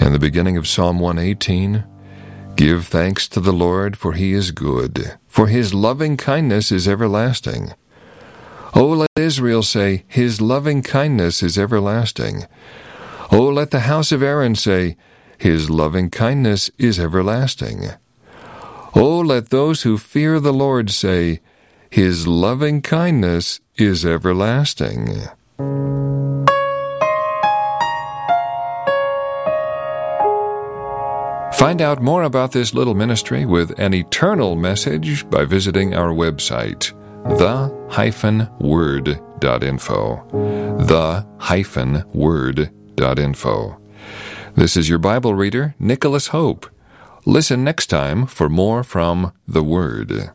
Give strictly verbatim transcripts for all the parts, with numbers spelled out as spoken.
And the beginning of Psalm one eighteen, give thanks to the Lord, for he is good, for his loving kindness is everlasting. O let Israel say, his loving kindness is everlasting. O let the house of Aaron say, his loving kindness is everlasting. O let those who fear the Lord say, his loving kindness is everlasting. Find out more about this little ministry with an eternal message by visiting our website, the dash word dot info. the dash word dot info. This is your Bible reader, Nicholas Hope. Listen next time for more from the Word.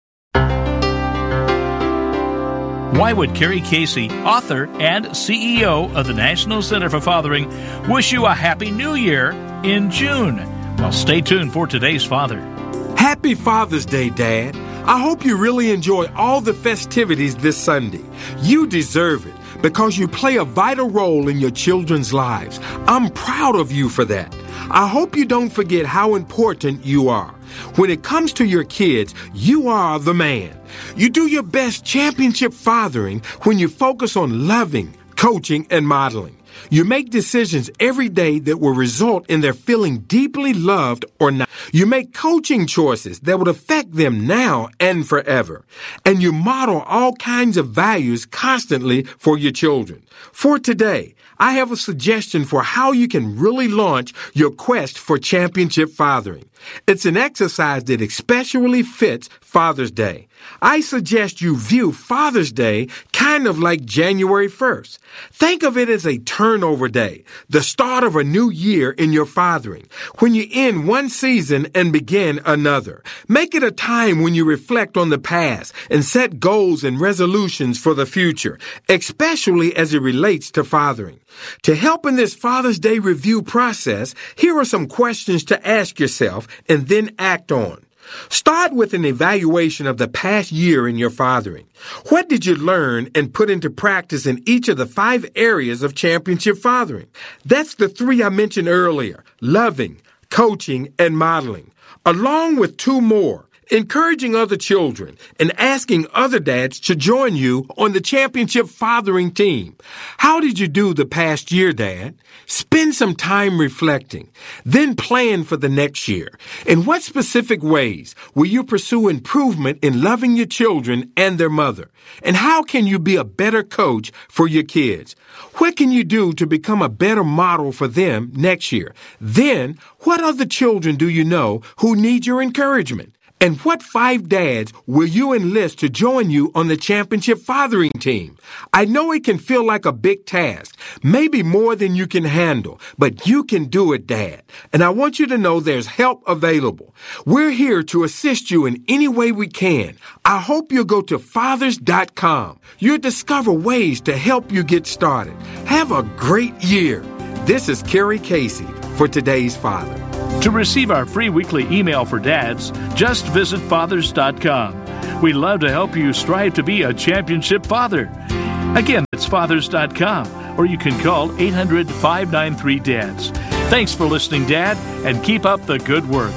Why would Kerry Casey, author and C E O of the National Center for Fathering, wish you a Happy New Year in June? Well, stay tuned for today's Father. Happy Father's Day, Dad. I hope you really enjoy all the festivities this Sunday. You deserve it because you play a vital role in your children's lives. I'm proud of you for that. I hope you don't forget how important you are. When it comes to your kids, you are the man. You do your best championship fathering when you focus on loving, coaching, and modeling. You make decisions every day that will result in their feeling deeply loved or not. You make coaching choices that would affect them now and forever. And you model all kinds of values constantly for your children. For today, I have a suggestion for how you can really launch your quest for championship fathering. It's an exercise that especially fits Father's Day. I suggest you view Father's Day kind of like January first. Think of it as a turnover day, the start of a new year in your fathering, when you end one season and begin another. Make it a time when you reflect on the past and set goals and resolutions for the future, especially as it relates to fathering. To help in this Father's Day review process, here are some questions to ask yourself and then act on. Start with an evaluation of the past year in your fathering. What did you learn and put into practice in each of the five areas of championship fathering? That's the three I mentioned earlier: loving, coaching, and modeling, along with two more: encouraging other children and asking other dads to join you on the championship fathering team. How did you do the past year, Dad? Spend some time reflecting. Then plan for the next year. In what specific ways will you pursue improvement in loving your children and their mother? And how can you be a better coach for your kids? What can you do to become a better model for them next year? Then, what other children do you know who need your encouragement? And what five dads will you enlist to join you on the championship fathering team? I know it can feel like a big task, maybe more than you can handle, but you can do it, Dad. And I want you to know there's help available. We're here to assist you in any way we can. I hope you'll go to fathers dot com. You'll discover ways to help you get started. Have a great year. This is Kerry Casey for today's Father. To receive our free weekly email for dads, just visit fathers dot com. We'd love to help you strive to be a championship father. Again, it's fathers dot com, or you can call eight hundred, five nine three, dads. Thanks for listening, Dad, and keep up the good work.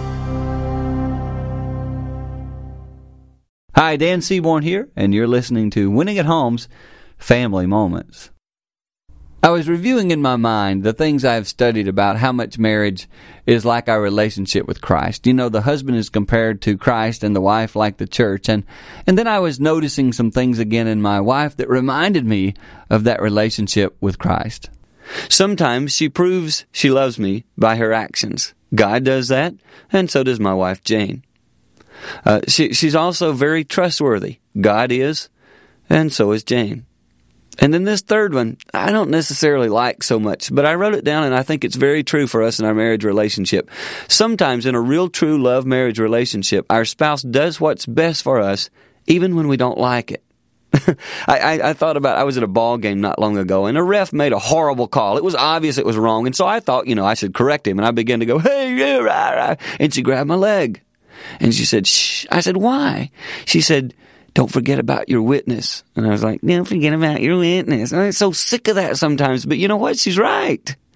Hi, Dan Seaborn here, and you're listening to Winning at Home's Family Moments. I was reviewing in my mind the things I've studied about how much marriage is like our relationship with Christ. You know, the husband is compared to Christ and the wife like the church. And, and then I was noticing some things again in my wife that reminded me of that relationship with Christ. Sometimes she proves she loves me by her actions. God does that, and so does my wife, Jane. Uh, she, she's also very trustworthy. God is, and so is Jane. And then this third one, I don't necessarily like so much, but I wrote it down and I think it's very true for us in our marriage relationship. Sometimes in a real true love marriage relationship, our spouse does what's best for us even when we don't like it. I, I, I thought about, I was at a ball game not long ago and a ref made a horrible call. It was obvious it was wrong, and so I thought, you know, I should correct him, and I began to go, hey, yeah, rah, rah, and she grabbed my leg. And she said, shh. I said, why? She said, don't forget about your witness. And I was like, don't forget about your witness. I'm so sick of that sometimes. But you know what? She's right.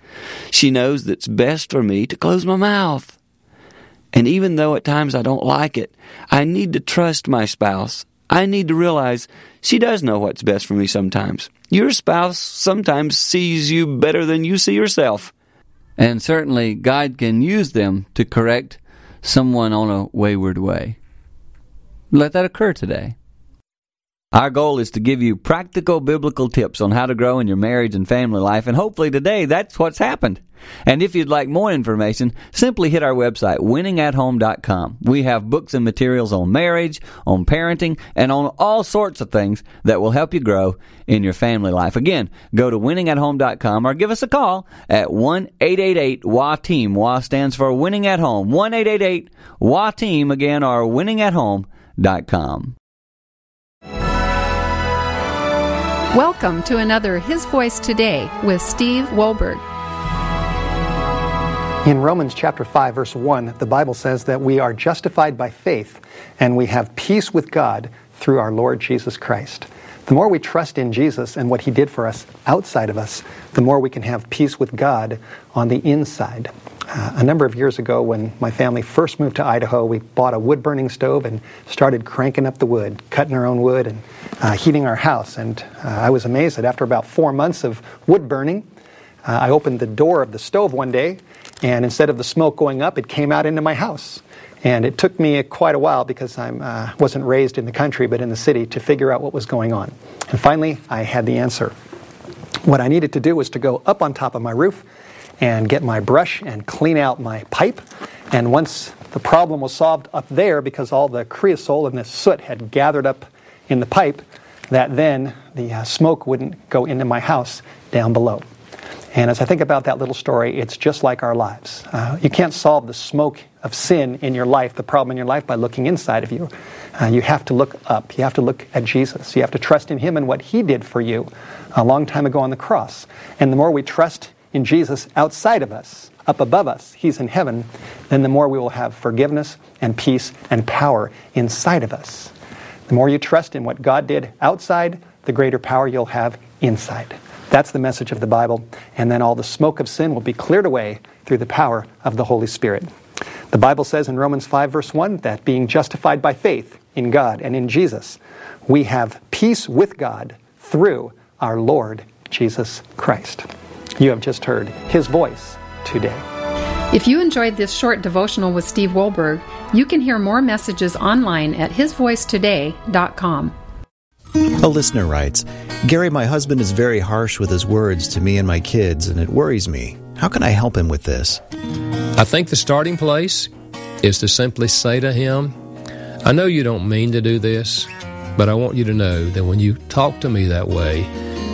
She knows that it's best for me to close my mouth. And even though at times I don't like it, I need to trust my spouse. I need to realize she does know what's best for me sometimes. Your spouse sometimes sees you better than you see yourself. And certainly God can use them to correct someone on a wayward way. Let that occur today. Our goal is to give you practical biblical tips on how to grow in your marriage and family life, and hopefully today that's what's happened. And if you'd like more information, simply hit our website, winning at home dot com. We have books and materials on marriage, on parenting, and on all sorts of things that will help you grow in your family life. Again, go to winning at home dot com or give us a call at one eight eight eight W A TEAM. W A stands for Winning at Home. one eight eight eight W A TEAM, again, or winning at home dot com. Welcome to another His Voice Today with Steve Wohlberg. In Romans chapter five, verse one, the Bible says that we are justified by faith and we have peace with God through our Lord Jesus Christ. The more we trust in Jesus and what He did for us outside of us, the more we can have peace with God on the inside. Uh, a number of years ago, when my family first moved to Idaho, we bought a wood-burning stove and started cranking up the wood, cutting our own wood and uh, heating our house. And uh, I was amazed that after about four months of wood burning, uh, I opened the door of the stove one day, and instead of the smoke going up, it came out into my house. And it took me quite a while, because I uh, wasn't raised in the country but in the city, to figure out what was going on. And finally, I had the answer. What I needed to do was to go up on top of my roof and get my brush and clean out my pipe. And once the problem was solved up there, because all the creosote and the soot had gathered up in the pipe, that then the uh, smoke wouldn't go into my house down below. And as I think about that little story, it's just like our lives. Uh, you can't solve the smoke of sin in your life, the problem in your life, by looking inside of you. Uh, you have to look up. You have to look at Jesus. You have to trust in Him and what He did for you a long time ago on the cross. And the more we trust in Jesus outside of us, up above us, He's in heaven, then the more we will have forgiveness and peace and power inside of us. The more you trust in what God did outside, the greater power you'll have inside. That's the message of the Bible. And then all the smoke of sin will be cleared away through the power of the Holy Spirit. The Bible says in Romans five, verse one, that being justified by faith in God and in Jesus, we have peace with God through our Lord Jesus Christ. You have just heard His voice today. If you enjoyed this short devotional with Steve Wohlberg, you can hear more messages online at his voice today dot com. A listener writes, Gary, my husband is very harsh with his words to me and my kids, and it worries me. How can I help him with this? I think the starting place is to simply say to him, I know you don't mean to do this, but I want you to know that when you talk to me that way,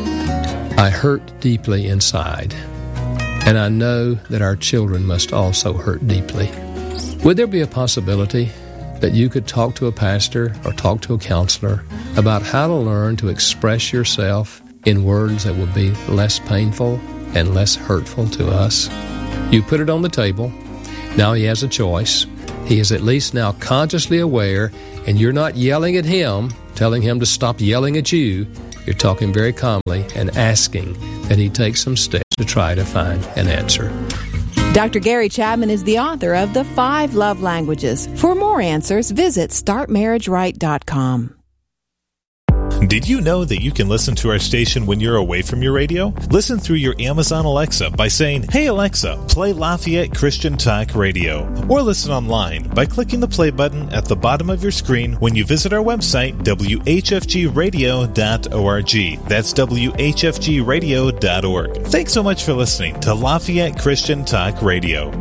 I hurt deeply inside, and I know that our children must also hurt deeply. Would there be a possibility that you could talk to a pastor or talk to a counselor about how to learn to express yourself in words that would be less painful and less hurtful to us? You put it on the table. Now he has a choice. He is at least now consciously aware, and you're not yelling at him, telling him to stop yelling at you. You're talking very calmly and asking that he take some steps to try to find an answer. Doctor Gary Chapman is the author of The Five Love Languages. For more answers, visit start marriage right dot com. Did you know that you can listen to our station when you're away from your radio? Listen through your Amazon Alexa by saying, Hey Alexa, play Lafayette Christian Talk Radio. Or listen online by clicking the play button at the bottom of your screen when you visit our website, w h f g radio dot org. That's w h f g radio dot org. Thanks so much for listening to Lafayette Christian Talk Radio.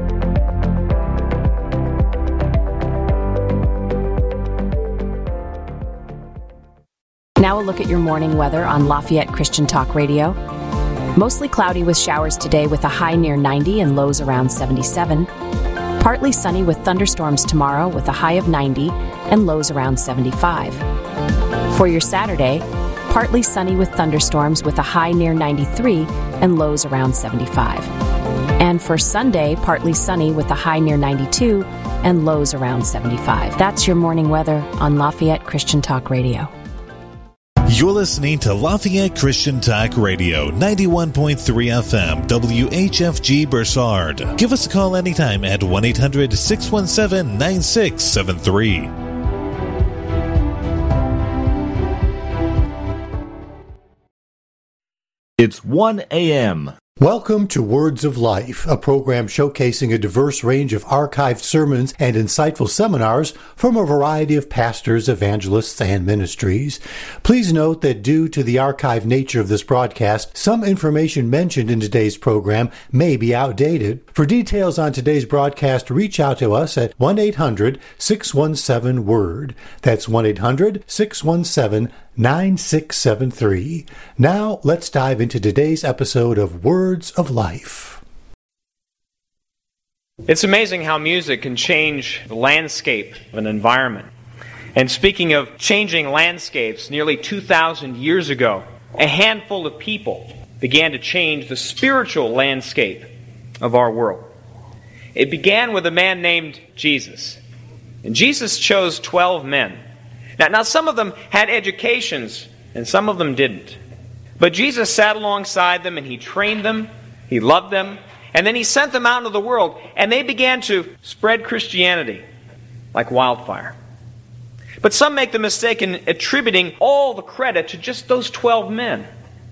Now a look at your morning weather on Lafayette Christian Talk Radio. Mostly cloudy with showers today with a high near ninety and lows around seventy-seven. Partly sunny with thunderstorms tomorrow with a high of ninety and lows around seventy-five. For your Saturday, partly sunny with thunderstorms with a high near ninety-three and lows around seventy-five. And for Sunday, partly sunny with a high near ninety-two and lows around seventy-five. That's your morning weather on Lafayette Christian Talk Radio. You're listening to Lafayette Christian Talk Radio, ninety-one point three F M, W H F G Bursard. Give us a call anytime at one eight hundred six one seven nine six seven three. It's one a.m. Welcome to Words of Life, a program showcasing a diverse range of archived sermons and insightful seminars from a variety of pastors, evangelists, and ministries. Please note that due to the archived nature of this broadcast, some information mentioned in today's program may be outdated. For details on today's broadcast, reach out to us at one eight hundred six one seven word. That's one eight hundred six one seven nine six seven three. Now, let's dive into today's episode of Words of Life. It's amazing how music can change the landscape of an environment. And speaking of changing landscapes, nearly two thousand years ago, a handful of people began to change the spiritual landscape of our world. It began with a man named Jesus. And Jesus chose twelve men. Now, now, some of them had educations, and some of them didn't. But Jesus sat alongside them, and He trained them, He loved them, and then He sent them out into the world, and they began to spread Christianity like wildfire. But some make the mistake in attributing all the credit to just those twelve men.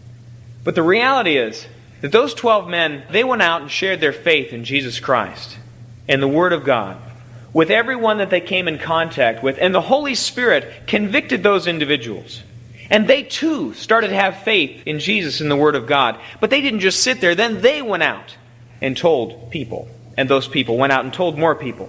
But the reality is that those twelve men, they went out and shared their faith in Jesus Christ and the Word of God with everyone that they came in contact with, and the Holy Spirit convicted those individuals. And they too started to have faith in Jesus and the Word of God. But they didn't just sit there. Then they went out and told people. And those people went out and told more people.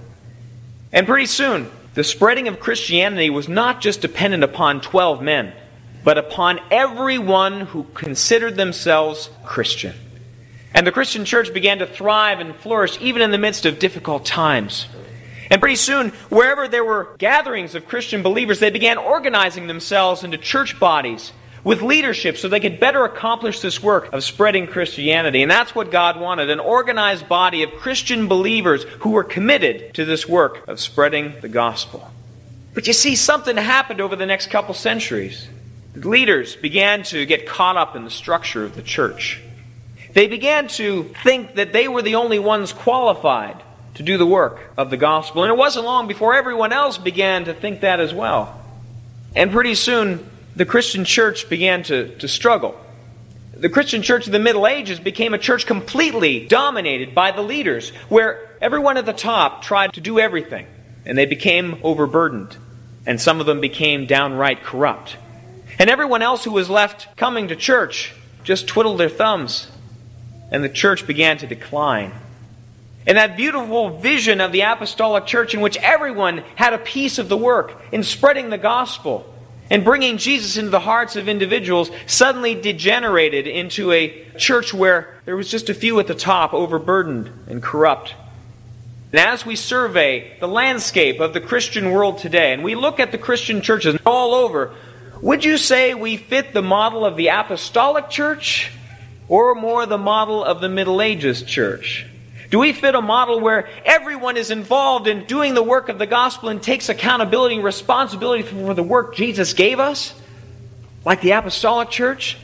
And pretty soon, the spreading of Christianity was not just dependent upon twelve men, but upon everyone who considered themselves Christian. And the Christian church began to thrive and flourish even in the midst of difficult times. And pretty soon, wherever there were gatherings of Christian believers, they began organizing themselves into church bodies with leadership so they could better accomplish this work of spreading Christianity. And that's what God wanted, an organized body of Christian believers who were committed to this work of spreading the gospel. But you see, something happened over the next couple centuries. The leaders began to get caught up in the structure of the church. They began to think that they were the only ones qualified to do the work of the gospel. And it wasn't long before everyone else began to think that as well. And pretty soon, the Christian church began to, to struggle. The Christian church of the Middle Ages became a church completely dominated by the leaders, where everyone at the top tried to do everything, and they became overburdened. And some of them became downright corrupt. And everyone else who was left coming to church just twiddled their thumbs, and the church began to decline. And that beautiful vision of the apostolic church in which everyone had a piece of the work in spreading the gospel and bringing Jesus into the hearts of individuals suddenly degenerated into a church where there was just a few at the top, overburdened and corrupt. And as we survey the landscape of the Christian world today, and we look at the Christian churches all over, would you say we fit the model of the apostolic church or more the model of the Middle Ages church? Do we fit a model where everyone is involved in doing the work of the gospel and takes accountability and responsibility for the work Jesus gave us, like the apostolic church?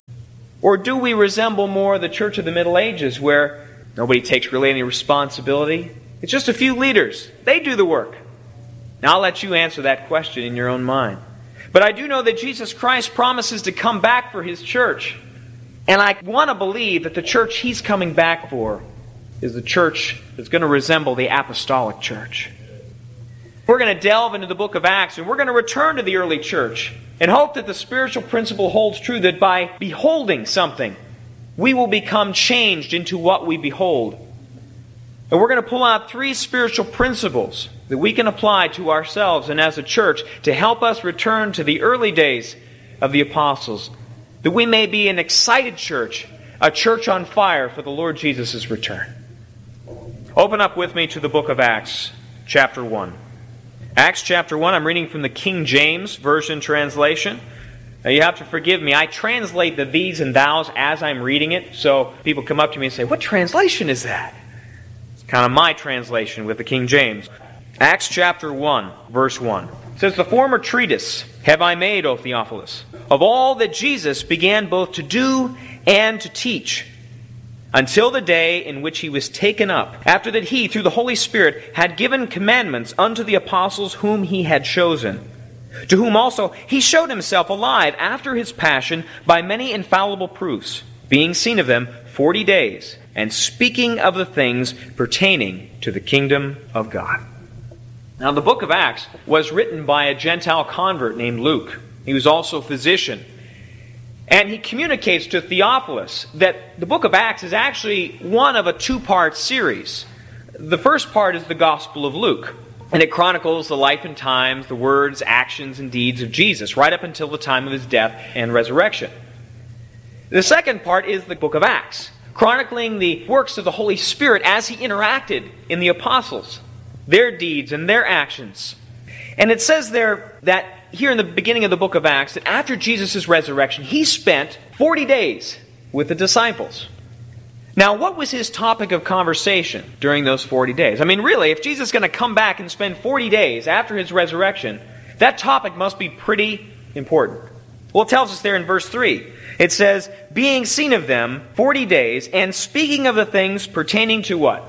Or do we resemble more the church of the Middle Ages, where nobody takes really any responsibility? It's just a few leaders. They do the work. Now I'll let you answer that question in your own mind. But I do know that Jesus Christ promises to come back for His church. And I want to believe that the church He's coming back for is the church that's going to resemble the apostolic church. We're going to delve into the book of Acts, and we're going to return to the early church and hope that the spiritual principle holds true, that by beholding something, we will become changed into what we behold. And we're going to pull out three spiritual principles that we can apply to ourselves and as a church to help us return to the early days of the apostles, that we may be an excited church, a church on fire for the Lord Jesus' return. Open up with me to the book of Acts, chapter one. Acts chapter one, I'm reading from the King James Version translation. Now you have to forgive me, I translate the these and thous as I'm reading it, so people come up to me and say, what translation is that? It's kind of my translation with the King James. Acts chapter one, verse one. It says, the former treatise have I made, O Theophilus, of all that Jesus began both to do and to teach, until the day in which he was taken up, after that he, through the Holy Spirit, had given commandments unto the apostles whom he had chosen, to whom also he showed himself alive after his passion by many infallible proofs, being seen of them forty days, and speaking of the things pertaining to the kingdom of God. Now, the book of Acts was written by a Gentile convert named Luke. He was also a physician. And he communicates to Theophilus that the book of Acts is actually one of a two-part series. The first part is the Gospel of Luke, and it chronicles the life and times, the words, actions, and deeds of Jesus, right up until the time of his death and resurrection. The second part is the book of Acts, chronicling the works of the Holy Spirit as he interacted in the apostles, their deeds and their actions. And it says there that here in the beginning of the book of Acts, that after Jesus' resurrection, he spent forty days with the disciples. Now, what was his topic of conversation during those forty days? I mean, really, if Jesus is going to come back and spend forty days after his resurrection, that topic must be pretty important. Well, it tells us there in verse three. It says, being seen of them forty days, and speaking of the things pertaining to what?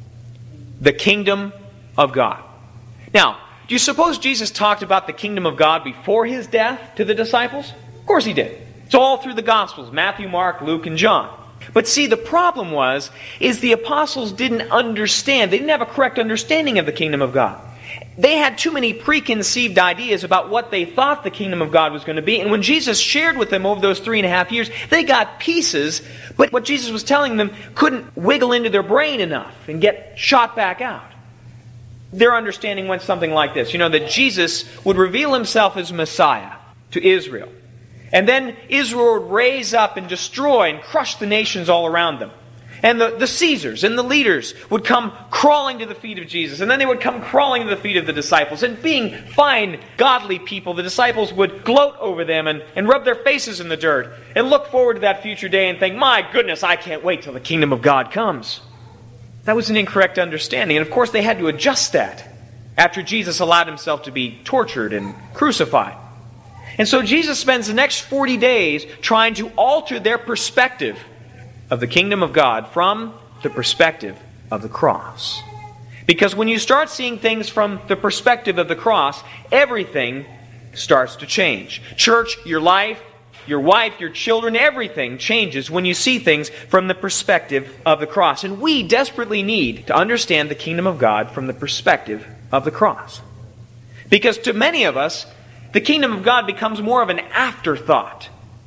The kingdom of God. Now, do you suppose Jesus talked about the kingdom of God before his death to the disciples? Of course he did. It's all through the Gospels, Matthew, Mark, Luke, and John. But see, the problem was, is the apostles didn't understand. They didn't have a correct understanding of the kingdom of God. They had too many preconceived ideas about what they thought the kingdom of God was going to be. And when Jesus shared with them over those three and a half years, they got pieces, but what Jesus was telling them couldn't wiggle into their brain enough and get shot back out. Their understanding went something like this. You know, that Jesus would reveal himself as Messiah to Israel. And then Israel would raise up and destroy and crush the nations all around them. And the, the Caesars and the leaders would come crawling to the feet of Jesus. And then they would come crawling to the feet of the disciples. And being fine, godly people, the disciples would gloat over them and, and rub their faces in the dirt. And look forward to that future day and think, my goodness, I can't wait till the kingdom of God comes. That was an incorrect understanding. And of course they had to adjust that after Jesus allowed himself to be tortured and crucified. And so Jesus spends the next forty days trying to alter their perspective of the kingdom of God from the perspective of the cross. Because when you start seeing things from the perspective of the cross, everything starts to change. Church, your life, your wife, your children, everything changes when you see things from the perspective of the cross. And we desperately need to understand the kingdom of God from the perspective of the cross. Because to many of us, the kingdom of God becomes more of an afterthought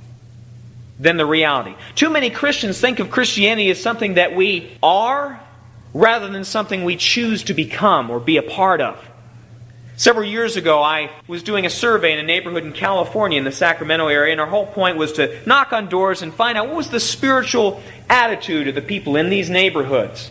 than the reality. Too many Christians think of Christianity as something that we are rather than something we choose to become or be a part of. Several years ago, I was doing a survey in a neighborhood in California in the Sacramento area, and our whole point was to knock on doors and find out what was the spiritual attitude of the people in these neighborhoods.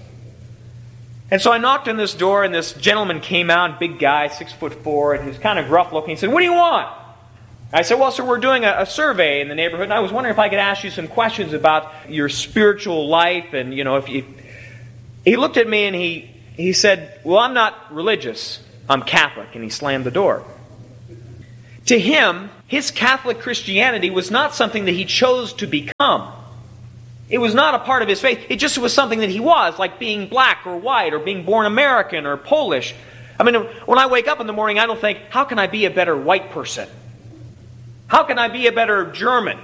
And so I knocked on this door, and this gentleman came out, big guy, six foot four, and he was kind of gruff looking. He said, "What do you want?" I said, "Well, sir, we're doing a, a survey in the neighborhood, and I was wondering if I could ask you some questions about your spiritual life, and, you know, if you..." He looked at me and he, he said, "Well, I'm not religious. I'm Catholic," and he slammed the door. To him, his Catholic Christianity was not something that he chose to become. It was not a part of his faith. It just was something that he was, like being black or white or being born American or Polish. I mean, when I wake up in the morning, I don't think, how can I be a better white person? How can I be a better German?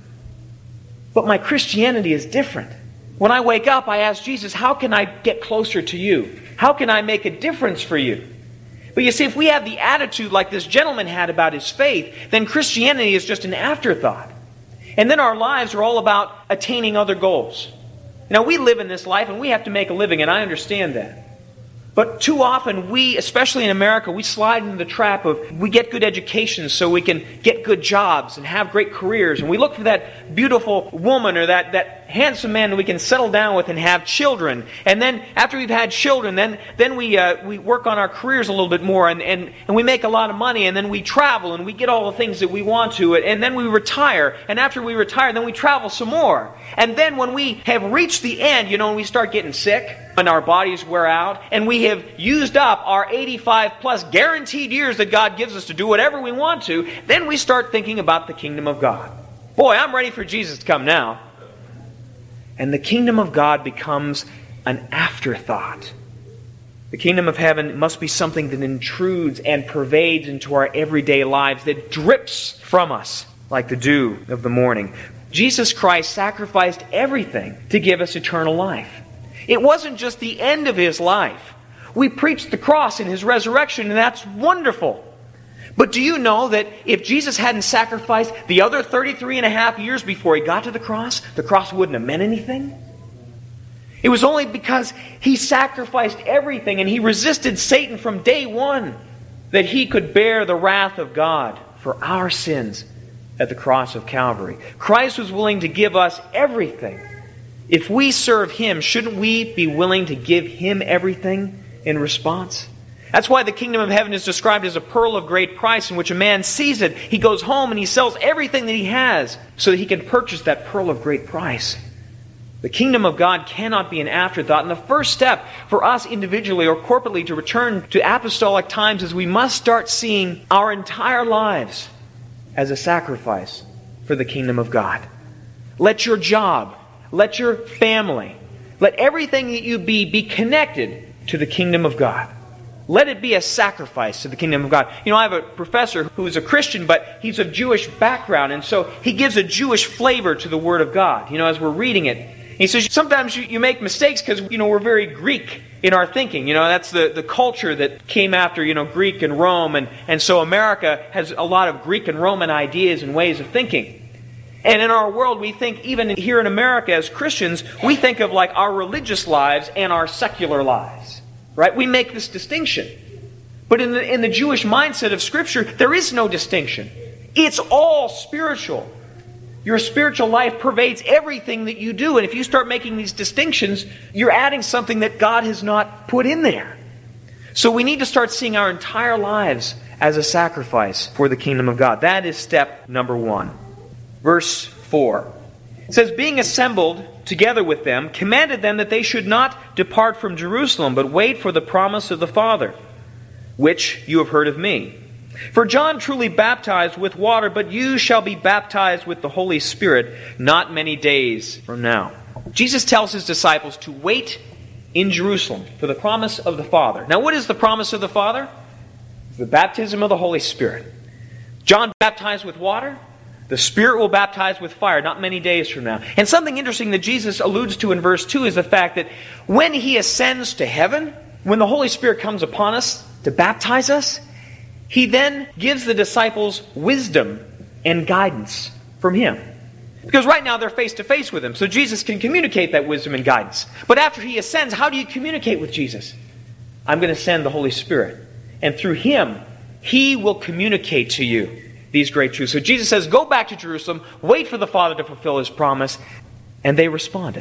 But my Christianity is different. When I wake up, I ask Jesus, how can I get closer to you? How can I make a difference for you? But you see, if we have the attitude like this gentleman had about his faith, then Christianity is just an afterthought. And then our lives are all about attaining other goals. Now, we live in this life and we have to make a living, and I understand that. But too often we, especially in America, we slide into the trap of we get good educations so we can get good jobs and have great careers. And we look for that beautiful woman or that, that handsome man that we can settle down with and have children. And then after we've had children, then then we uh, we work on our careers a little bit more, and, and, and we make a lot of money, and then we travel, and we get all the things that we want to, and then we retire. And after we retire, then we travel some more. And then when we have reached the end, you know, when we start getting sick, and our bodies wear out, and we have used up our eighty-five plus guaranteed years that God gives us to do whatever we want to, then we start thinking about the kingdom of God. Boy, I'm ready for Jesus to come now. And the kingdom of God becomes an afterthought. The kingdom of heaven must be something that intrudes and pervades into our everyday lives, that drips from us like the dew of the morning. Jesus Christ sacrificed everything to give us eternal life. It wasn't just the end of His life. We preached the cross and His resurrection, and that's wonderful. But do you know that if Jesus hadn't sacrificed the other thirty-three and a half years before He got to the cross, the cross wouldn't have meant anything? It was only because He sacrificed everything and He resisted Satan from day one that He could bear the wrath of God for our sins at the cross of Calvary. Christ was willing to give us everything. If we serve Him, shouldn't we be willing to give Him everything in response? That's why the kingdom of heaven is described as a pearl of great price, in which a man sees it, he goes home and he sells everything that he has so that he can purchase that pearl of great price. The kingdom of God cannot be an afterthought. And the first step for us individually or corporately to return to apostolic times is we must start seeing our entire lives as a sacrifice for the kingdom of God. Let your job, let your family, let everything that you be be connected to the kingdom of God. Let it be a sacrifice to the kingdom of God. You know, I have a professor who is a Christian, but he's of Jewish background, and so he gives a Jewish flavor to the Word of God, you know, as we're reading it. He says, sometimes you, you make mistakes because, you know, we're very Greek in our thinking. You know, that's the, the culture that came after, you know, Greek and Rome, and, and so America has a lot of Greek and Roman ideas and ways of thinking. And in our world, we think, even here in America as Christians, we think of like our religious lives and our secular lives. Right? We make this distinction. But in the, in the Jewish mindset of Scripture, there is no distinction. It's all spiritual. Your spiritual life pervades everything that you do. And if you start making these distinctions, you're adding something that God has not put in there. So we need to start seeing our entire lives as a sacrifice for the kingdom of God. That is step number one. Verse four. It says, being assembled together with them, commanded them that they should not depart from Jerusalem, but wait for the promise of the Father, which you have heard of me. For John truly baptized with water, but you shall be baptized with the Holy Spirit not many days from now. Jesus tells His disciples to wait in Jerusalem for the promise of the Father. Now, what is the promise of the Father? The baptism of the Holy Spirit. John baptized with water. The Spirit will baptize with fire not many days from now. And something interesting that Jesus alludes to in verse two is the fact that when He ascends to heaven, when the Holy Spirit comes upon us to baptize us, He then gives the disciples wisdom and guidance from Him. Because right now they're face to face with Him, so Jesus can communicate that wisdom and guidance. But after He ascends, how do you communicate with Jesus? I'm going to send the Holy Spirit. And through Him, He will communicate to you these great truths. So Jesus says, go back to Jerusalem, wait for the Father to fulfill His promise. And they responded.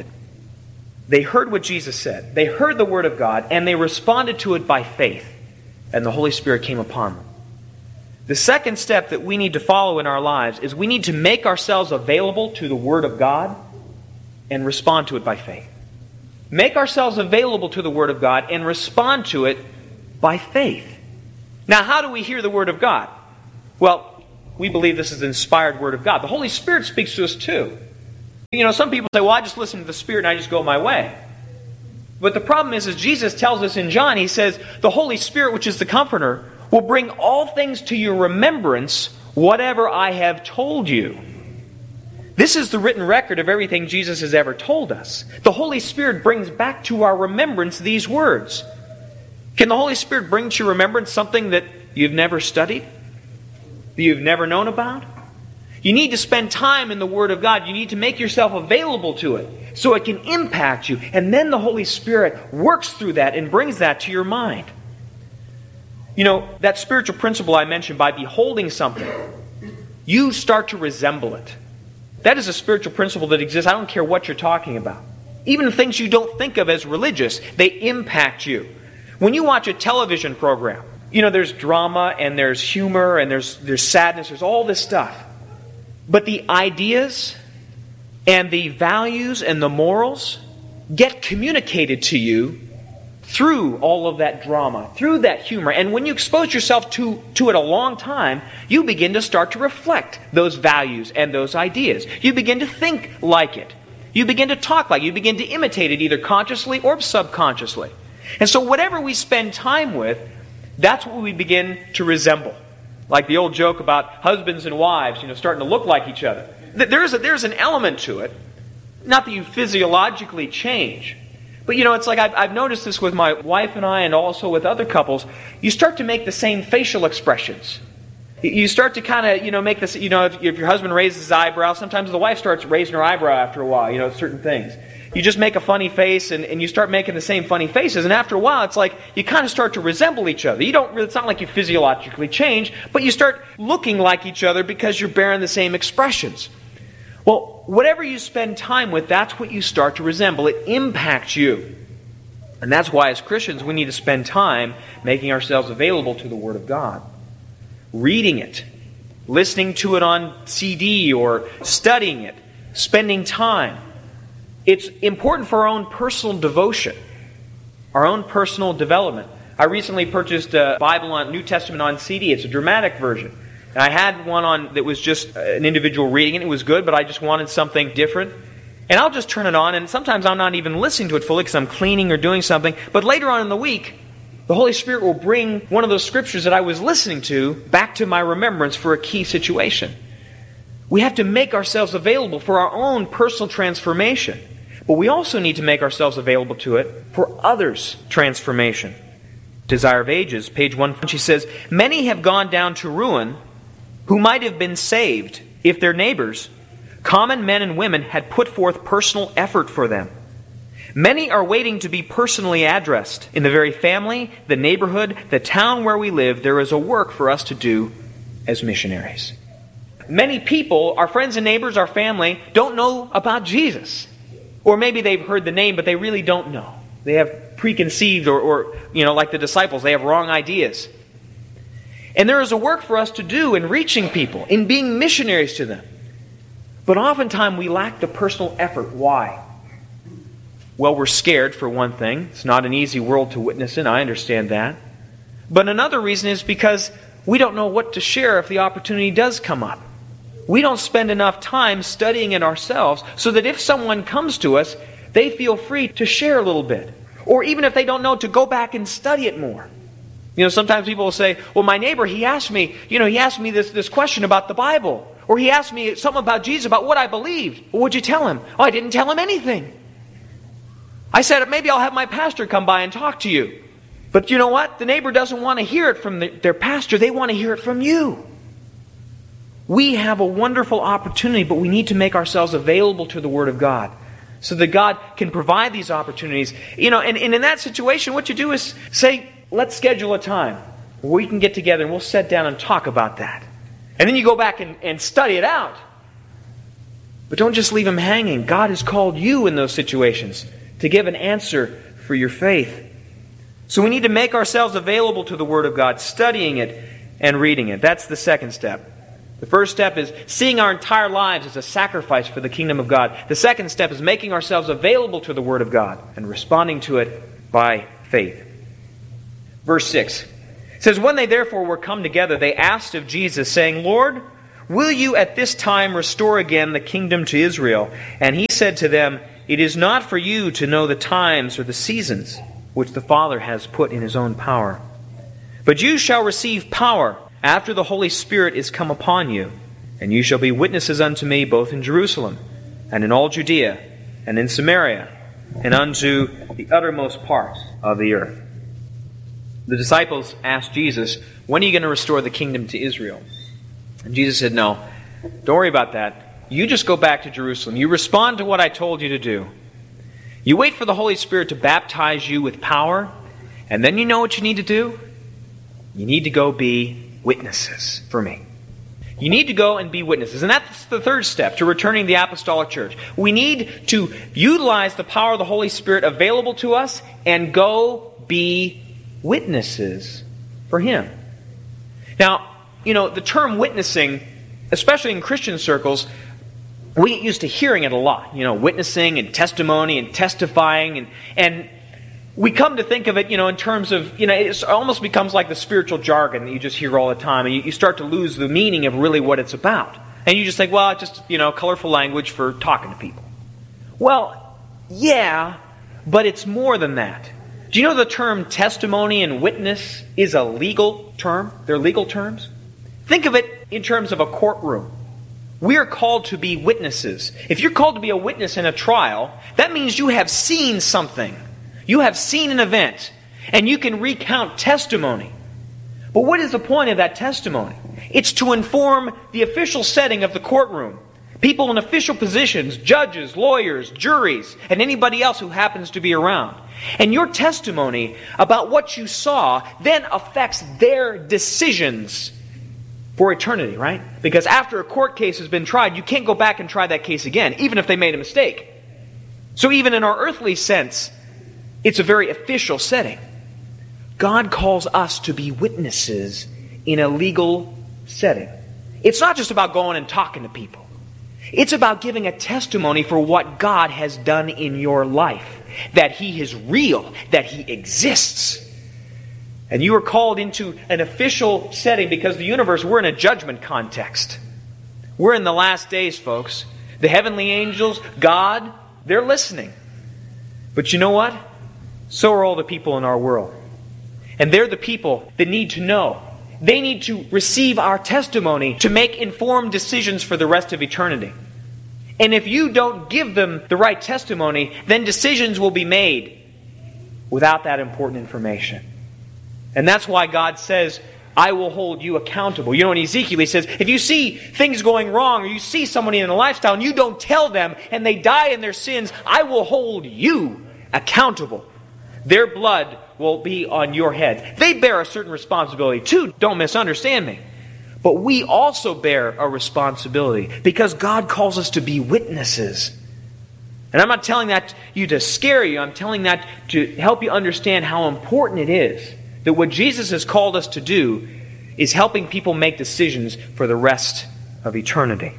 They heard what Jesus said. They heard the Word of God, and they responded to it by faith. And the Holy Spirit came upon them. The second step that we need to follow in our lives is we need to make ourselves available to the Word of God and respond to it by faith. Make ourselves available to the Word of God and respond to it by faith. Now, how do we hear the Word of God? Well, we believe this is the inspired Word of God. The Holy Spirit speaks to us too. You know, some people say, well, I just listen to the Spirit and I just go my way. But the problem is, as Jesus tells us in John, He says, the Holy Spirit, which is the Comforter, will bring all things to your remembrance, whatever I have told you. This is the written record of everything Jesus has ever told us. The Holy Spirit brings back to our remembrance these words. Can the Holy Spirit bring to your remembrance something that you've never studied? That you've never known about? You need to spend time in the Word of God. You need to make yourself available to it so it can impact you. And then the Holy Spirit works through that and brings that to your mind. You know, that spiritual principle I mentioned, by beholding something, you start to resemble it. That is a spiritual principle that exists. I don't care what you're talking about. Even things you don't think of as religious, they impact you. When you watch a television program, you know, there's drama and there's humor and there's there's sadness, there's all this stuff. But the ideas and the values and the morals get communicated to you through all of that drama, through that humor. And when you expose yourself to, to it a long time, you begin to start to reflect those values and those ideas. You begin to think like it. You begin to talk like it. You begin to imitate it either consciously or subconsciously. And so whatever we spend time with, that's what we begin to resemble. Like the old joke about husbands and wives, you know, starting to look like each other. There is a, there's an element to it. Not that you physiologically change. But, you know, it's like I've, I've noticed this with my wife and I and also with other couples. You start to make the same facial expressions. You start to kind of, you know, make this, you know, if, if your husband raises his eyebrow, sometimes the wife starts raising her eyebrow after a while, you know, certain things. You just make a funny face and, and you start making the same funny faces. And after a while, it's like you kind of start to resemble each other. You don't, it's not like you physiologically change, but you start looking like each other because you're bearing the same expressions. Well, whatever you spend time with, that's what you start to resemble. It impacts you. And that's why as Christians we need to spend time making ourselves available to the Word of God. Reading it, listening to it on C D or studying it, spending time. It's important for our own personal devotion, our own personal development. I recently purchased a Bible on New Testament on C D. It's a dramatic version. And I had one on that was just an individual reading it. It was good, but I just wanted something different. And I'll just turn it on, and sometimes I'm not even listening to it fully because I'm cleaning or doing something. But later on in the week, the Holy Spirit will bring one of those scriptures that I was listening to back to my remembrance for a key situation. We have to make ourselves available for our own personal transformation. But we also need to make ourselves available to it for others' transformation. Desire of Ages, page one, she says, "Many have gone down to ruin who might have been saved if their neighbors, common men and women, had put forth personal effort for them. Many are waiting to be personally addressed. In the very family, the neighborhood, the town where we live, there is a work for us to do as missionaries." Many people, our friends and neighbors, our family, don't know about Jesus. Or maybe they've heard the name, but they really don't know. They have preconceived, or, or you know, like the disciples, they have wrong ideas. And there is a work for us to do in reaching people, in being missionaries to them. But oftentimes we lack the personal effort. Why? Well, we're scared, for one thing. It's not an easy world to witness in. I understand that. But another reason is because we don't know what to share if the opportunity does come up. We don't spend enough time studying it ourselves so that if someone comes to us, they feel free to share a little bit. Or even if they don't know, to go back and study it more. You know, sometimes people will say, well, my neighbor, he asked me, you know, he asked me this, this question about the Bible. Or he asked me something about Jesus, about what I believed. Well, what'd you tell him? Oh, I didn't tell him anything. I said, maybe I'll have my pastor come by and talk to you. But you know what? The neighbor doesn't want to hear it from the, their pastor. They want to hear it from you. We have a wonderful opportunity, but we need to make ourselves available to the Word of God so that God can provide these opportunities. You know, and, and in that situation, what you do is say, let's schedule a time where we can get together and we'll sit down and talk about that. And then you go back and, and study it out. But don't just leave them hanging. God has called you in those situations to give an answer for your faith. So we need to make ourselves available to the Word of God, studying it and reading it. That's the second step. The first step is seeing our entire lives as a sacrifice for the kingdom of God. The second step is making ourselves available to the Word of God and responding to it by faith. Verse six says, "When they therefore were come together, they asked of Jesus, saying, Lord, will you at this time restore again the kingdom to Israel? And he said to them, It is not for you to know the times or the seasons which the Father has put in his own power. But you shall receive power after the Holy Spirit is come upon you, and you shall be witnesses unto me both in Jerusalem, and in all Judea, and in Samaria, and unto the uttermost parts of the earth." The disciples asked Jesus, when are you going to restore the kingdom to Israel? And Jesus said, no, don't worry about that. You just go back to Jerusalem. You respond to what I told you to do. You wait for the Holy Spirit to baptize you with power, and then you know what you need to do? You need to go be witnesses for me. You need to go and be witnesses. And that's the third step to returning the apostolic church. We need to utilize the power of the Holy Spirit available to us and go be witnesses for Him. Now, you know, the term witnessing, especially in Christian circles, we get used to hearing it a lot. You know, witnessing and testimony and testifying. And, and we come to think of it, you know, in terms of, you know, it almost becomes like the spiritual jargon that you just hear all the time. And you, you start to lose the meaning of really what it's about. And you just think, well, it's just, you know, colorful language for talking to people. Well, yeah, but it's more than that. Do you know the term testimony and witness is a legal term? They're legal terms. Think of it in terms of a courtroom. We are called to be witnesses. If you're called to be a witness in a trial, that means you have seen something. You have seen an event, and you can recount testimony. But what is the point of that testimony? It's to inform the official setting of the courtroom. People in official positions, judges, lawyers, juries, and anybody else who happens to be around. And your testimony about what you saw then affects their decisions for eternity, right? Because after a court case has been tried, you can't go back and try that case again, even if they made a mistake. So even in our earthly sense, it's a very official setting. God calls us to be witnesses in a legal setting. It's not just about going and talking to people. It's about giving a testimony for what God has done in your life. That He is real, that He exists. And you are called into an official setting because the universe, we're in a judgment context. We're in the last days, folks. The heavenly angels, God, they're listening. But you know what? So are all the people in our world. And they're the people that need to know. They need to receive our testimony to make informed decisions for the rest of eternity. And if you don't give them the right testimony, then decisions will be made without that important information. And that's why God says, I will hold you accountable. You know, in Ezekiel, He says, if you see things going wrong, or you see somebody in a lifestyle and you don't tell them, and they die in their sins, I will hold you accountable. Their blood will be on your head. They bear a certain responsibility too, don't misunderstand me. But we also bear a responsibility because God calls us to be witnesses. And I'm not telling that you to scare you. I'm telling that to help you understand how important it is that what Jesus has called us to do is helping people make decisions for the rest of eternity.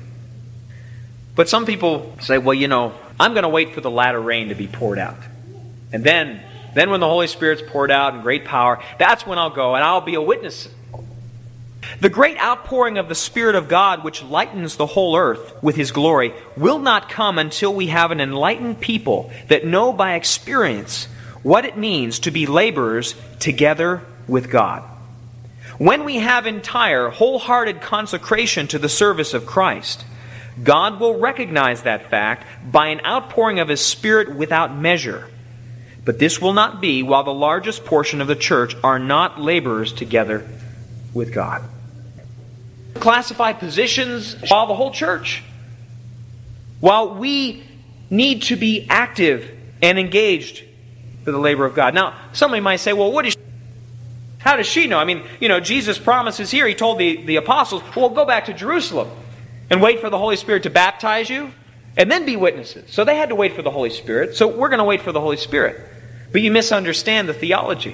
But some people say, well, you know, I'm going to wait for the latter rain to be poured out. And then, then when the Holy Spirit's poured out in great power, that's when I'll go and I'll be a witness. The great outpouring of the Spirit of God, which lightens the whole earth with His glory, will not come until we have an enlightened people that know by experience what it means to be laborers together with God. When we have entire, wholehearted consecration to the service of Christ, God will recognize that fact by an outpouring of His Spirit without measure. But this will not be while the largest portion of the church are not laborers together with God. Classify positions while the whole church. While we need to be active and engaged for the labor of God. Now, somebody might say, well, what is she? How does she know? I mean, you know, Jesus promises here, He told the, the apostles, well, go back to Jerusalem and wait for the Holy Spirit to baptize you and then be witnesses. So they had to wait for the Holy Spirit. So we're going to wait for the Holy Spirit. But you misunderstand the theology.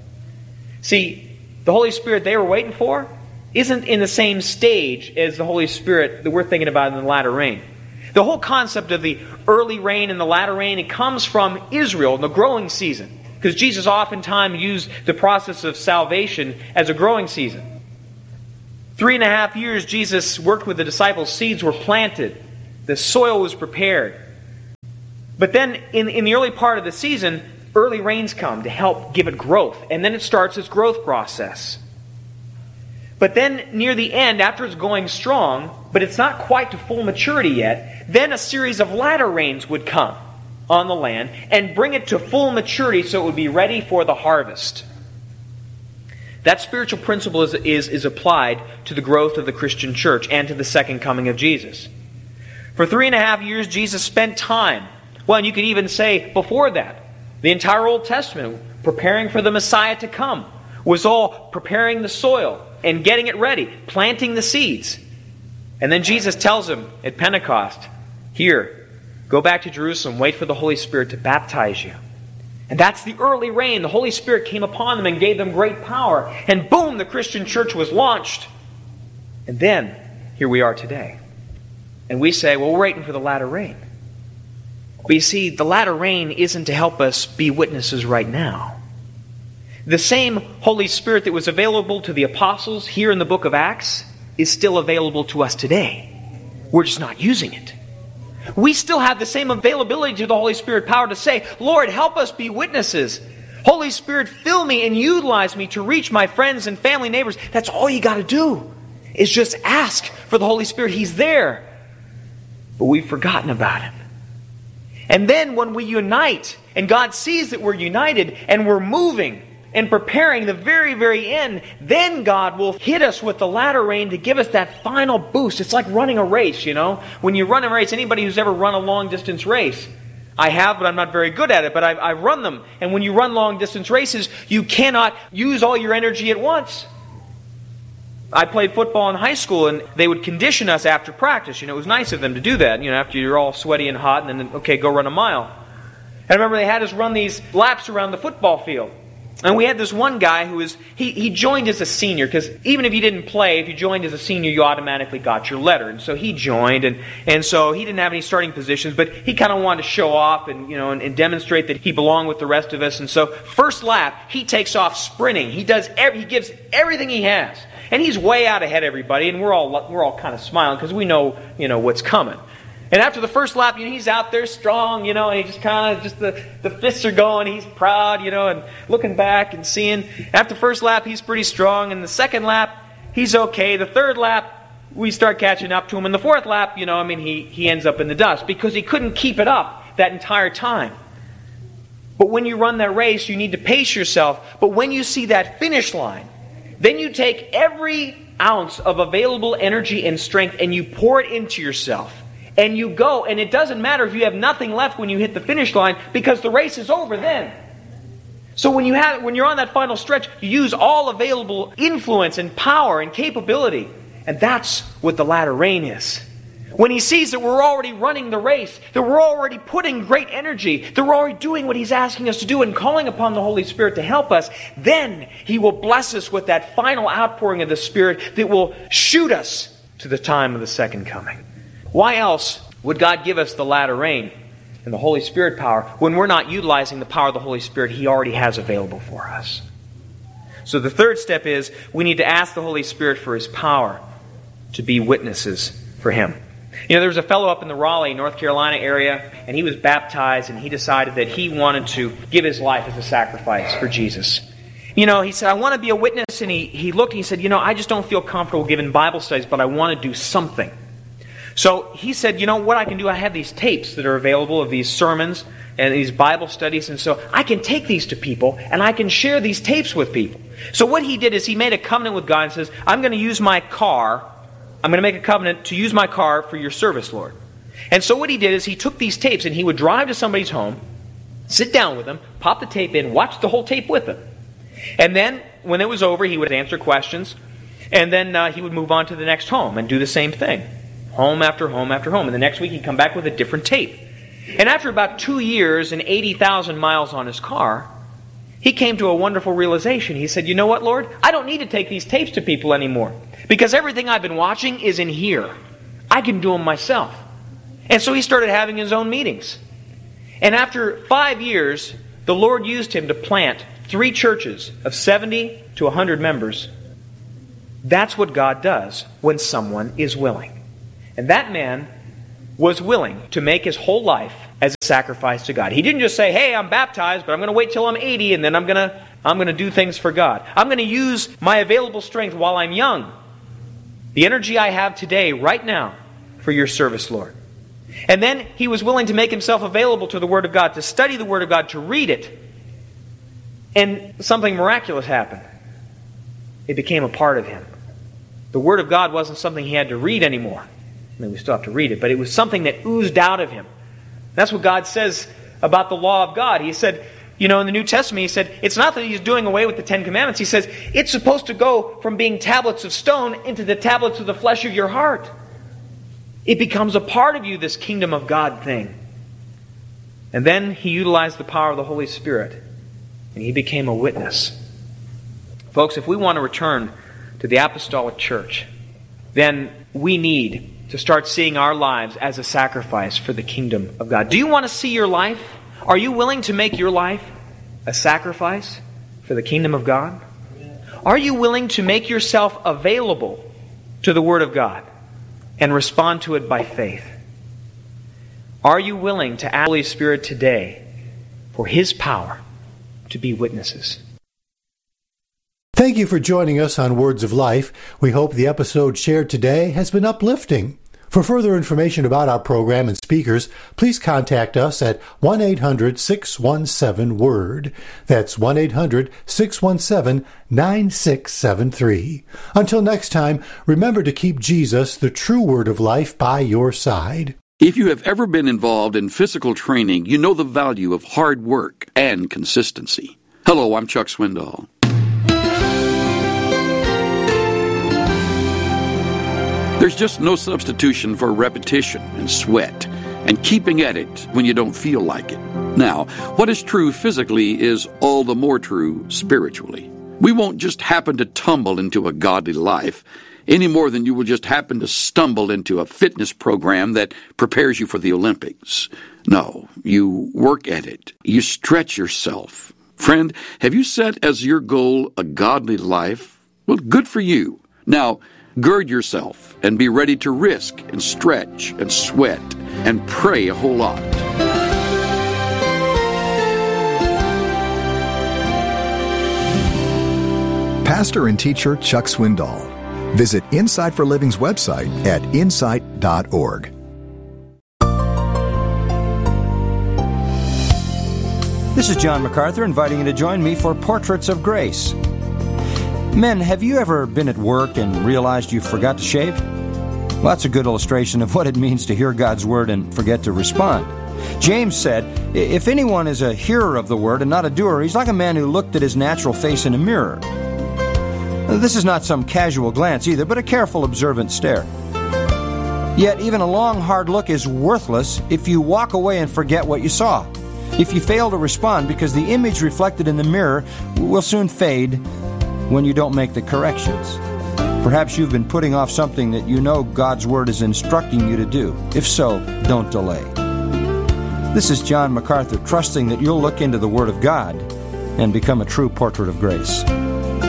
See, the Holy Spirit they were waiting for isn't in the same stage as the Holy Spirit that we're thinking about in the latter rain. The whole concept of the early rain and the latter rain, it comes from Israel in the growing season. Because Jesus oftentimes used the process of salvation as a growing season. Three and a half years Jesus worked with the disciples. Seeds were planted. The soil was prepared. But then in, in the early part of the season, early rains come to help give it growth. And then it starts its growth process. But then near the end, after it's going strong, but it's not quite to full maturity yet, then a series of latter rains would come on the land and bring it to full maturity so it would be ready for the harvest. That spiritual principle is, is, is applied to the growth of the Christian church and to the second coming of Jesus. For three and a half years, Jesus spent time, well, and you could even say before that, the entire Old Testament, preparing for the Messiah to come, was all preparing the soil and getting it ready, planting the seeds. And then Jesus tells him at Pentecost, here, go back to Jerusalem, wait for the Holy Spirit to baptize you. And that's the early rain. The Holy Spirit came upon them and gave them great power. And boom, the Christian church was launched. And then, here we are today. And we say, well, we're waiting for the latter rain. But you see, the latter rain isn't to help us be witnesses right now. The same Holy Spirit that was available to the apostles here in the book of Acts is still available to us today. We're just not using it. We still have the same availability to the Holy Spirit power to say, Lord, help us be witnesses. Holy Spirit, fill me and utilize me to reach my friends and family neighbors. That's all you got to do, is just ask for the Holy Spirit. He's there. But we've forgotten about Him. And then when we unite, and God sees that we're united, and we're moving and preparing the very, very end, then God will hit us with the latter rain to give us that final boost. It's like running a race, you know. When you run a race, anybody who's ever run a long-distance race, I have, but I'm not very good at it, but I've, I've run them. And when you run long-distance races, you cannot use all your energy at once. I played football in high school, and they would condition us after practice. You know, it was nice of them to do that, you know, after you're all sweaty and hot, and then, okay, go run a mile. And I remember they had us run these laps around the football field. And we had this one guy who was, he, he joined as a senior, because even if you didn't play, if you joined as a senior, you automatically got your letter. And so he joined, and, and so he didn't have any starting positions, but he kind of wanted to show off and, you know, and, and demonstrate that he belonged with the rest of us. And so first lap, he takes off sprinting. He does every, he gives everything he has. And he's way out ahead of everybody, and we're all we're all kind of smiling because we know, you know, what's coming. And after the first lap, you know, he's out there strong, you know, and he just kind of, just the, the fists are going, he's proud, you know, and looking back and seeing. After the first lap, he's pretty strong. And the second lap, he's okay. The third lap, we start catching up to him. And the fourth lap, you know, I mean, he, he ends up in the dust because he couldn't keep it up that entire time. But when you run that race, you need to pace yourself. But when you see that finish line, then you take every ounce of available energy and strength and you pour it into yourself. And you go, and it doesn't matter if you have nothing left when you hit the finish line, because the race is over then. So when you have, when you're on that final stretch, you use all available influence and power and capability. And that's what the latter rain is. When He sees that we're already running the race, that we're already putting great energy, that we're already doing what He's asking us to do and calling upon the Holy Spirit to help us, then He will bless us with that final outpouring of the Spirit that will shoot us to the time of the second coming. Why else would God give us the latter rain and the Holy Spirit power when we're not utilizing the power of the Holy Spirit He already has available for us? So the third step is we need to ask the Holy Spirit for His power to be witnesses for Him. You know, there was a fellow up in the Raleigh, North Carolina area, and he was baptized, and he decided that he wanted to give his life as a sacrifice for Jesus. You know, he said, I want to be a witness, and he, he looked and he said, you know, I just don't feel comfortable giving Bible studies, but I want to do something. So he said, you know what I can do? I have these tapes that are available of these sermons and these Bible studies, and so I can take these to people, and I can share these tapes with people. So what he did is he made a covenant with God and says, I'm going to use my car, I'm going to make a covenant to use my car for your service, Lord. And so what he did is he took these tapes, and he would drive to somebody's home, sit down with them, pop the tape in, watch the whole tape with them. And then, when it was over, he would answer questions, and then uh, he would move on to the next home and do the same thing. Home after home after home. And the next week he'd come back with a different tape. And after about two years and eighty thousand miles on his car, he came to a wonderful realization. He said, you know what, Lord? I don't need to take these tapes to people anymore, because everything I've been watching is in here. I can do them myself. And so he started having his own meetings. And after five years, the Lord used him to plant three churches of seventy to one hundred members. That's what God does when someone is willing. And that man was willing to make his whole life as a sacrifice to God. He didn't just say, hey, I'm baptized, but I'm going to wait till I'm eighty, and then I'm going to I'm going to do things for God. I'm going to use my available strength while I'm young, the energy I have today, right now, for your service, Lord. And then he was willing to make himself available to the Word of God, to study the Word of God, to read it. And something miraculous happened. It became a part of him. The Word of God wasn't something he had to read anymore. I mean, we still have to read it, but it was something that oozed out of him. That's what God says about the law of God. He said, you know, in the New Testament, He said, it's not that He's doing away with the Ten Commandments. He says, it's supposed to go from being tablets of stone into the tablets of the flesh of your heart. It becomes a part of you, this kingdom of God thing. And then he utilized the power of the Holy Spirit, and he became a witness. Folks, if we want to return to the apostolic church, then we need to start seeing our lives as a sacrifice for the kingdom of God. Do you want to see your life? Are you willing to make your life a sacrifice for the kingdom of God? Are you willing to make yourself available to the Word of God and respond to it by faith? Are you willing to ask the Holy Spirit today for His power to be witnesses? Thank you for joining us on Words of Life. We hope the episode shared today has been uplifting. For further information about our program and speakers, please contact us at one eight hundred six one seven WORD. That's one eight hundred six one seven nine six seven three. Until next time, remember to keep Jesus, the true Word of life, by your side. If you have ever been involved in physical training, you know the value of hard work and consistency. Hello, I'm Chuck Swindoll. There's just no substitution for repetition and sweat and keeping at it when you don't feel like it. Now, what is true physically is all the more true spiritually. We won't just happen to tumble into a godly life any more than you will just happen to stumble into a fitness program that prepares you for the Olympics. No, you work at it. You stretch yourself. Friend, have you set as your goal a godly life? Well, good for you. Now, gird yourself and be ready to risk and stretch and sweat and pray a whole lot. Pastor and teacher Chuck Swindoll. Visit Insight for Living's website at insight dot org. This is John MacArthur inviting you to join me for Portraits of Grace. Men, have you ever been at work and realized you forgot to shave? Well, that's a good illustration of what it means to hear God's Word and forget to respond. James said, if anyone is a hearer of the Word and not a doer, he's like a man who looked at his natural face in a mirror. This is not some casual glance either, but a careful, observant stare. Yet even a long, hard look is worthless if you walk away and forget what you saw. If you fail to respond because the image reflected in the mirror will soon fade when you don't make the corrections. Perhaps you've been putting off something that you know God's Word is instructing you to do. If so, don't delay. This is John MacArthur, trusting that you'll look into the Word of God and become a true portrait of grace.